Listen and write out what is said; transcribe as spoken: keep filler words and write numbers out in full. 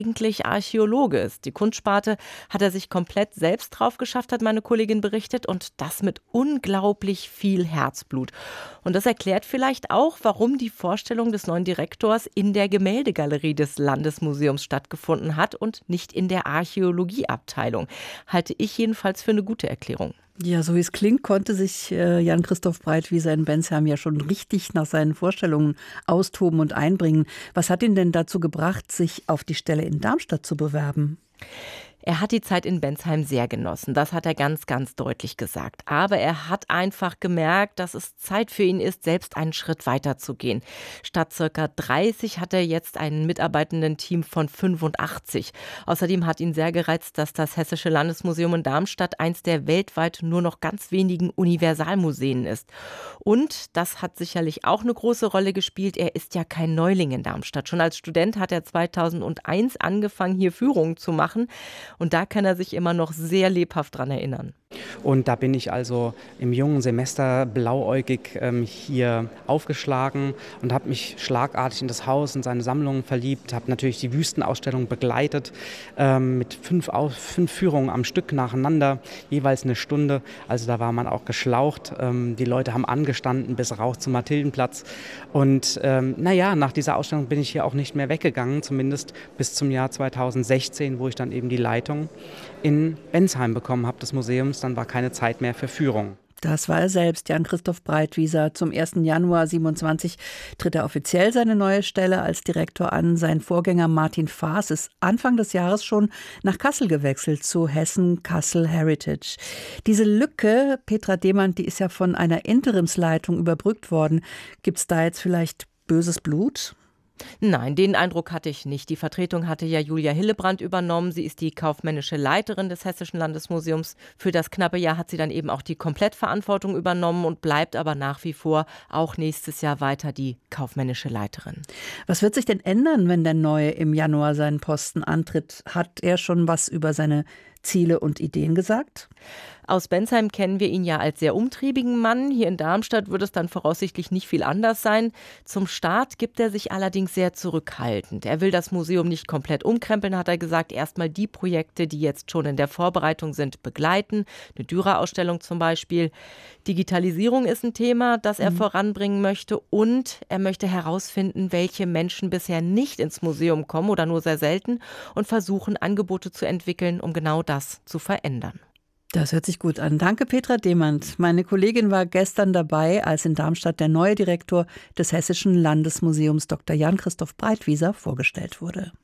eigentlich Archäologe ist. Die Kunstsparte hat er sich komplett selbst drauf geschafft, hat meine Kollegin berichtet, und das mit unglaublich viel Herzblut. Und das erklärt vielleicht auch, warum die Vorstellung des neuen Direktors in der Gemäldegalerie des Landesmuseums stattgefunden hat und nicht in der Archäologieabteilung. Halte ich jedenfalls für eine gute Erklärung. Ja, so wie es klingt, konnte sich äh, Jan-Christoph Breitwieser in Bensheim ja schon richtig nach seinen Vorstellungen austoben und einbringen. Was hat ihn denn dazu gebracht, sich auf die Stelle in Darmstadt zu bewerben? Er hat die Zeit in Bensheim sehr genossen, das hat er ganz, ganz deutlich gesagt. Aber er hat einfach gemerkt, dass es Zeit für ihn ist, selbst einen Schritt weiter zu gehen. Statt circa dreißig hat er jetzt ein Mitarbeitenden-Team von fünfundachtzig. Außerdem hat ihn sehr gereizt, dass das Hessische Landesmuseum in Darmstadt eins der weltweit nur noch ganz wenigen Universalmuseen ist. Und das hat sicherlich auch eine große Rolle gespielt. Er ist ja kein Neuling in Darmstadt. Schon als Student hat er zweitausendeins angefangen, hier Führungen zu machen. Und da kann er sich immer noch sehr lebhaft dran erinnern. Und da bin ich also im jungen Semester blauäugig ähm, hier aufgeschlagen und habe mich schlagartig in das Haus und seine Sammlungen verliebt. Habe natürlich die Wüstenausstellung begleitet ähm, mit fünf, Aus- fünf Führungen am Stück nacheinander, jeweils eine Stunde. Also da war man auch geschlaucht. Ähm, die Leute haben angestanden bis raus zum Mathildenplatz. Und ähm, naja, nach dieser Ausstellung bin ich hier auch nicht mehr weggegangen, zumindest bis zum Jahr zweitausendsechzehn, wo ich dann eben die Leitung in Bensheim bekommen habe des Museums. Dann war keine Zeit mehr für Führung. Das war er selbst, Jan-Christoph Breitwieser. Zum ersten Januar siebenundzwanzig tritt er offiziell seine neue Stelle als Direktor an. Sein Vorgänger Martin Faas ist Anfang des Jahres schon nach Kassel gewechselt, zu Hessen Kassel Heritage. Diese Lücke, Petra Demand, die ist ja von einer Interimsleitung überbrückt worden. Gibt es da jetzt vielleicht böses Blut? Nein, den Eindruck hatte ich nicht. Die Vertretung hatte ja Julia Hillebrand übernommen. Sie ist die kaufmännische Leiterin des Hessischen Landesmuseums. Für das knappe Jahr hat sie dann eben auch die Komplettverantwortung übernommen und bleibt aber nach wie vor auch nächstes Jahr weiter die kaufmännische Leiterin. Was wird sich denn ändern, wenn der Neue im Januar seinen Posten antritt? Hat er schon was über seine Ziele und Ideen gesagt? Aus Bensheim kennen wir ihn ja als sehr umtriebigen Mann. Hier in Darmstadt wird es dann voraussichtlich nicht viel anders sein. Zum Start gibt er sich allerdings sehr zurückhaltend. Er will das Museum nicht komplett umkrempeln, hat er gesagt. Erstmal die Projekte, die jetzt schon in der Vorbereitung sind, begleiten. Eine Dürer-Ausstellung zum Beispiel. Digitalisierung ist ein Thema, das er mhm. voranbringen möchte. Und er möchte herausfinden, welche Menschen bisher nicht ins Museum kommen oder nur sehr selten, und versuchen, Angebote zu entwickeln, um genau das zu verändern. Das hört sich gut an. Danke, Petra Demand. Meine Kollegin war gestern dabei, als in Darmstadt der neue Direktor des Hessischen Landesmuseums Doktor Jan-Christoph Breitwieser vorgestellt wurde.